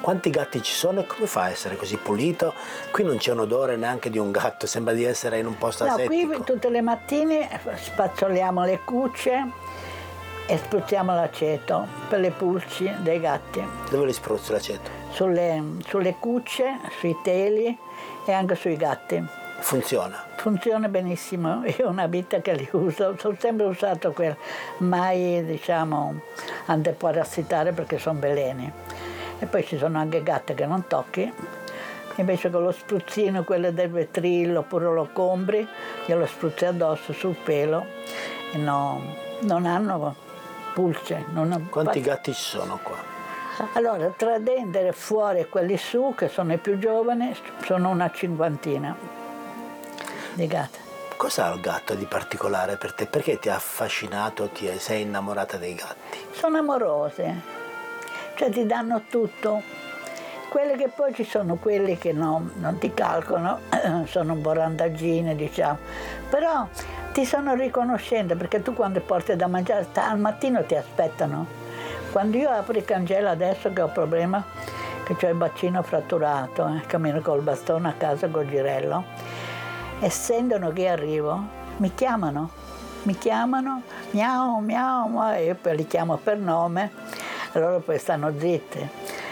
Quanti gatti ci sono e come fa a essere così pulito? Qui non c'è un odore neanche di un gatto, sembra di essere in un posto No, asettico. qui tutte le mattine spazzoliamo le cucce e spruzziamo l'aceto per le pulci dei gatti. Dove li spruzzi l'aceto? Sulle cucce, sui teli e anche sui gatti. Funziona? Funziona benissimo, io ho una vita che li uso, ho sempre usato quello, mai diciamo antiparassitare perché sono veleni. E poi ci sono anche gatte che non tocchi, invece con lo spruzzino, quello del vetrillo oppure lo compri, glielo spruzzi addosso sul pelo e non hanno pulce. Quanti gatti ci sono qua? Allora, tra dentro e fuori e quelli su, che sono i più giovani, sono una 50 di gatti. Cos'ha il gatto di particolare per te? Perché ti ha affascinato, sei innamorata dei gatti? Sono amorose, cioè ti danno tutto. Quelli che poi ci sono quelli che non ti calcolano, sono un po' randaggine, diciamo, però ti sono riconoscenti perché tu quando porti da mangiare al mattino ti aspettano. Quando io apro il cancello adesso che ho problema, che ho il bacino fratturato, cammino col bastone a casa col girello, e sentono che arrivo, mi chiamano, miau, miau, e io poi li chiamo per nome, e loro poi stanno zitti.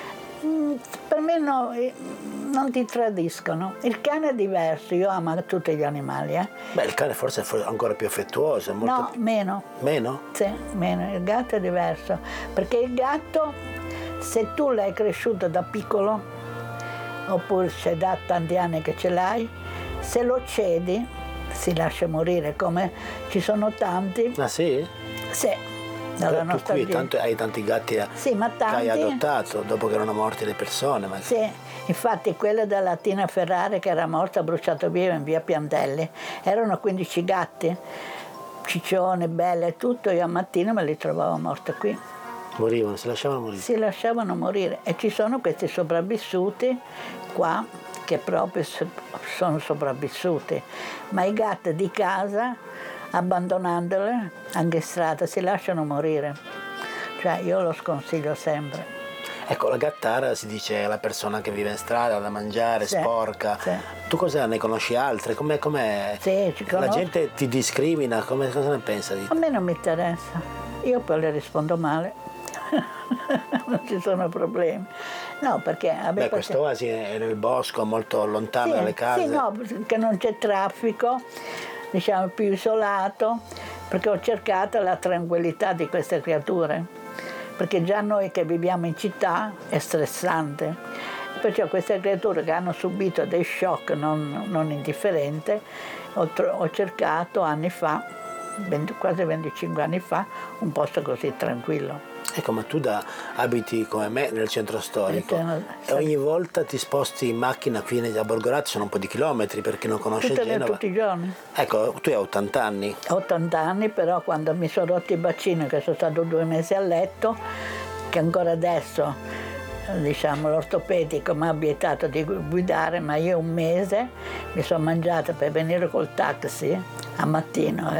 Per me non ti tradiscono. Il cane è diverso, io amo tutti gli animali. Beh, il cane forse è ancora più affettuoso. È molto No, meno. Meno? Sì, meno. Il gatto è diverso, perché il gatto, se tu l'hai cresciuto da piccolo, oppure c'è da tanti anni che ce l'hai, se lo cedi si lascia morire, come ci sono tanti. Ah sì? Sì, dalla nostra tu qui hai tanti gatti sì, ma tanti, che hai adottato dopo che erano morte le persone. Sì, infatti quella della Tina Ferrari che era morta, bruciato via in via Piantelli, erano 15 gatti, ciccione, belle e tutto, io al mattino me li trovavo morti qui. Morivano, si lasciavano morire? Si lasciavano morire e ci sono questi sopravvissuti qua che proprio sono sopravvissuti, ma i gatti di casa, abbandonandole anche in strada, si lasciano morire, cioè io lo sconsiglio sempre. Ecco, la gattara si dice la persona che vive in strada, da mangiare, Sì, sporca. sì. Tu cosa ne conosci altre? Com'è? Sì, ci La conosco. gente ti discrimina, cosa ne pensa di te? A me non mi interessa, io poi le rispondo male. Non ci sono problemi. No, perché Beh, questo oasi è nel bosco, molto lontano dalle case. Sì, no, perché non c'è traffico, diciamo più isolato, perché ho cercato la tranquillità di queste creature, perché già noi che viviamo in città è stressante. Perciò queste creature che hanno subito dei shock non indifferenti, ho cercato anni fa, quasi 25 anni fa, un posto così tranquillo. Ecco, ma tu abiti come me nel centro storico e ogni volta ti sposti in macchina qui a Borgorati, sono un po' di chilometri per chi non conosce Genova. Tutti i giorni. Ecco, tu hai 80 anni. 80 anni, però quando mi sono rotto il bacino, che sono stato 2 mesi a letto, che ancora adesso, diciamo, l'ortopedico mi ha vietato di guidare, ma io un mese mi sono mangiata per venire col taxi a mattino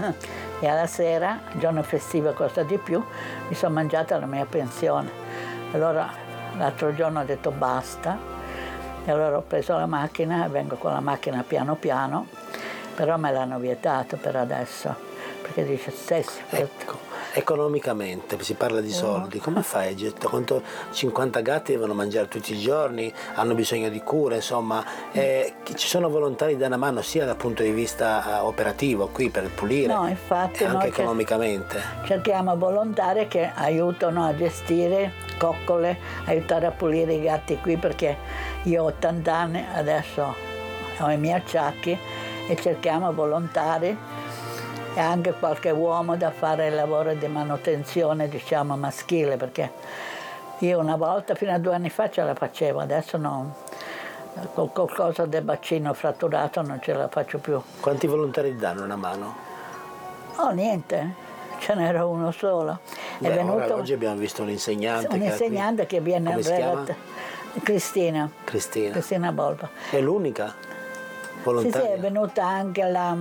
e alla sera, giorno festivo costa di più, mi sono mangiata la mia pensione. Allora l'altro giorno ho detto basta, e allora ho preso la macchina e vengo con la macchina piano piano, però me l'hanno vietato per adesso, perché dice stessi. Ecco, economicamente si parla di soldi, come fai? Conto 50 gatti devono mangiare tutti i giorni, hanno bisogno di cure, insomma, ci sono volontari che danno una mano sia dal punto di vista operativo qui per pulire, no, infatti, e anche economicamente. Cerchiamo volontari che aiutano a gestire coccole, aiutare a pulire i gatti qui, perché io ho 80 anni, adesso ho i miei acciacchi e cerchiamo volontari e anche qualche uomo da fare il lavoro di manutenzione, diciamo, maschile, perché io una volta, fino a 2 anni fa, ce la facevo, adesso no, con qualcosa del bacino fratturato non ce la faccio più. Quanti volontari danno una mano? Oh, niente, ce n'era uno solo. Beh, è venuto, oggi abbiamo visto un insegnante. Che viene come si chiama? Cristina Bolba. È l'unica volontaria? Sì, è venuta anche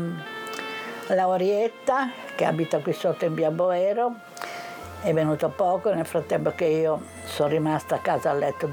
la Orietta, che abita qui sotto in via Boero, è venuta poco, nel frattempo che io sono rimasta a casa a letto